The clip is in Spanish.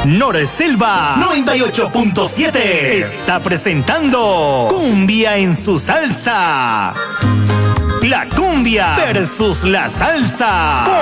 Norselva 98.7 está presentando Cumbia en su salsa. La cumbia versus la salsa.